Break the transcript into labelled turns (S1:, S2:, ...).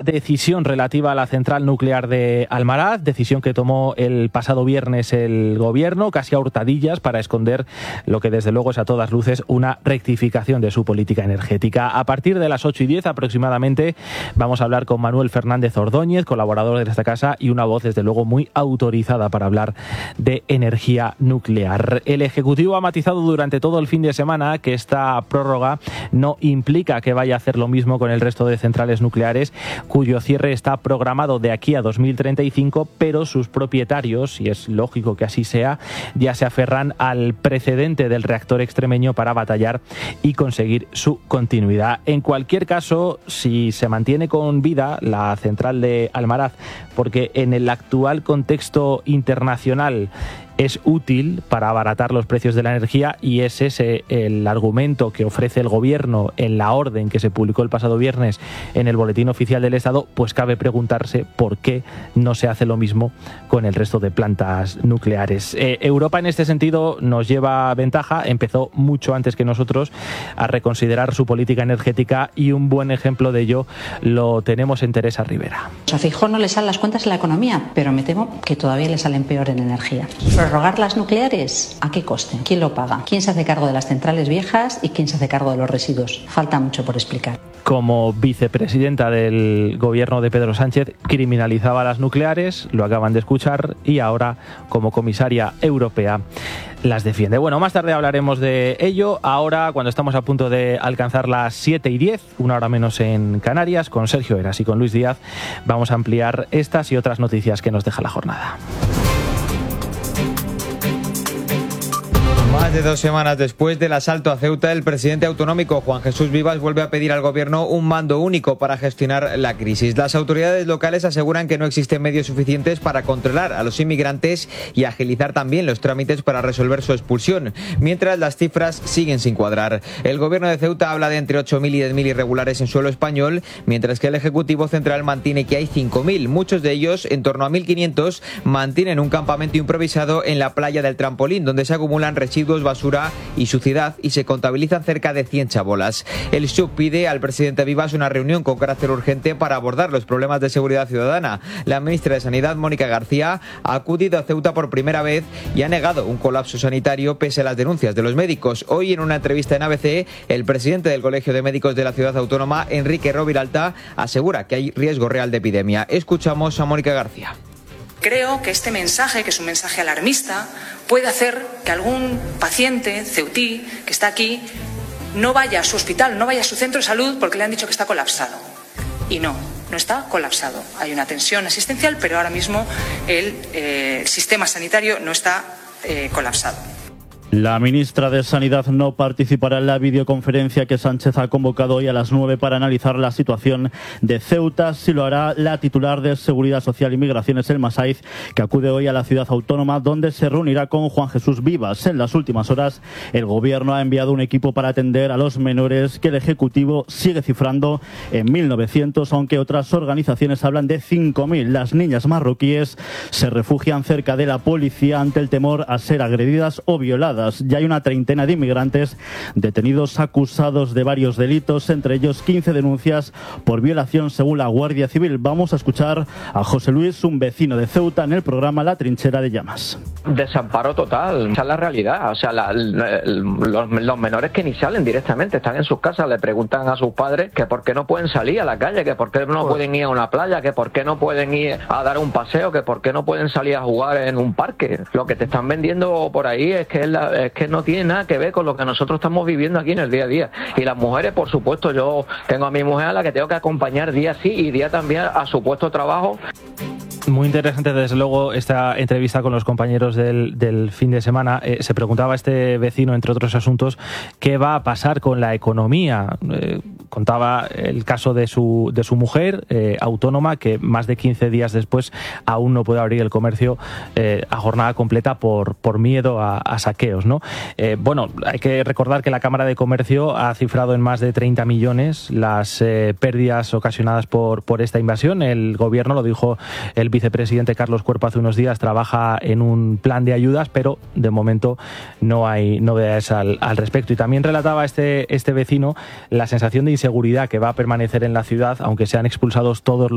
S1: decisión relativa a la central nuclear de Almaraz, decisión que tomó el pasado viernes el Gobierno, casi a hurtadillas, para esconder lo que desde luego es a todas luces una rectificación de su política energética. A partir de las 8:10 aproximadamente vamos a hablar con Manuel Fernández Ordóñez, colaborador de esta casa y una voz desde luego muy autorizada para hablar de energía nuclear. El Ejecutivo ha matizado durante todo el fin de semana que esta prórroga no implica que vaya a hacer lo mismo con el resto de centrales nucleares, cuyo cierre está programado de aquí a 2035, pero sus propietarios, y es lógico que así sea, ya se aferran al precedente del reactor extremeño para batallar y conseguir su continuidad. En cualquier caso, si se mantiene con vida la central de Almaraz, porque en el actual contexto internacional es útil para abaratar los precios de la energía, y es ese el argumento que ofrece el Gobierno en la orden que se publicó el pasado viernes en el Boletín Oficial del Estado, pues cabe preguntarse por qué no se hace lo mismo con el resto de plantas nucleares. Europa en este sentido nos lleva ventaja, empezó mucho antes que nosotros a reconsiderar su política energética, y un buen ejemplo de ello lo tenemos en Teresa Rivera.
S2: A Feijóo no le salen las cuentas en la economía, pero me temo que todavía le salen peor en energía. ¿Prorrogar las nucleares? ¿A qué coste? ¿Quién lo paga? ¿Quién se hace cargo de las centrales viejas y quién se hace cargo de los residuos? Falta mucho por explicar.
S1: Como vicepresidenta del gobierno de Pedro Sánchez, criminalizaba las nucleares, lo acaban de escuchar, y ahora como comisaria europea las defiende. Bueno, más tarde hablaremos de ello. Ahora, cuando estamos a punto de alcanzar las 7:10, una hora menos en Canarias, con Sergio Heras y con Luis Díaz, vamos a ampliar estas y otras noticias que nos deja la jornada.
S3: Más de 2 semanas después del asalto a Ceuta, el presidente autonómico Juan Jesús Vivas vuelve a pedir al gobierno un mando único para gestionar la crisis. Las autoridades locales aseguran que no existen medios suficientes para controlar a los inmigrantes y agilizar también los trámites para resolver su expulsión, mientras las cifras siguen sin cuadrar. El gobierno de Ceuta habla de entre 8.000 y 10.000 irregulares en suelo español, mientras que el Ejecutivo Central mantiene que hay 5.000. Muchos de ellos, en torno a 1.500, mantienen un campamento improvisado en la playa del Trampolín, donde se acumulan residuos, basura y suciedad, y se contabilizan cerca de 100 chabolas. El SUB pide al presidente Vivas una reunión con carácter urgente para abordar los problemas de seguridad ciudadana. La ministra de Sanidad, Mónica García, ha acudido a Ceuta por primera vez y ha negado un colapso sanitario pese a las denuncias de los médicos. Hoy, en una entrevista en ABC, el presidente del Colegio de Médicos de la Ciudad Autónoma, Enrique Roviralta, asegura que hay riesgo real de epidemia. Escuchamos a Mónica García.
S4: Creo que este mensaje, que es un mensaje alarmista, puede hacer que algún paciente ceutí que está aquí no vaya a su hospital, no vaya a su centro de salud porque le han dicho que está colapsado. Y no está colapsado. Hay una tensión asistencial, pero ahora mismo el sistema sanitario no está colapsado.
S5: La ministra de Sanidad no participará en la videoconferencia que Sánchez ha convocado hoy a las 9 para analizar la situación de Ceuta. Sí lo hará la titular de Seguridad Social y Migraciones, Elma Saiz, que acude hoy a la ciudad autónoma, donde se reunirá con Juan Jesús Vivas. En las últimas horas, el Gobierno ha enviado un equipo para atender a los menores que el Ejecutivo sigue cifrando en 1.900, aunque otras organizaciones hablan de 5.000. Las niñas marroquíes se refugian cerca de la policía ante el temor a ser agredidas o violadas. Ya hay una treintena de inmigrantes detenidos acusados de varios delitos, entre ellos 15 denuncias por violación según la Guardia Civil. Vamos a escuchar a José Luis, un vecino de Ceuta, en el programa La Trinchera de Llamas.
S6: Desamparo total, esa es la realidad. O sea, los menores que ni salen directamente, están en sus casas, le preguntan a sus padres que por qué no pueden salir a la calle, que por qué no pueden ir a una playa, que por qué no pueden ir a dar un paseo, que por qué no pueden salir a jugar en un parque. Lo que te están vendiendo por ahí es que no tiene nada que ver con lo que nosotros estamos viviendo aquí en el día a día. Y las mujeres, por supuesto, yo tengo a mi mujer a la que tengo que acompañar día sí y día también a su puesto de trabajo.
S1: Muy interesante, desde luego, esta entrevista con los compañeros del fin de semana. Se preguntaba este vecino, entre otros asuntos, qué va a pasar con la economía. Contaba el caso de su mujer, autónoma, que más de 15 días después aún no puede abrir el comercio a jornada completa por miedo a saqueos, ¿no? Bueno, hay que recordar que la Cámara de Comercio ha cifrado en más de 30 millones las pérdidas ocasionadas por esta invasión. El Gobierno, lo dijo el vicepresidente Carlos Cuerpo hace unos días, trabaja en un plan de ayudas, pero de momento no hay novedades al respecto. Y también relataba este vecino la sensación de inseguridad que va a permanecer en la ciudad, aunque sean expulsados todos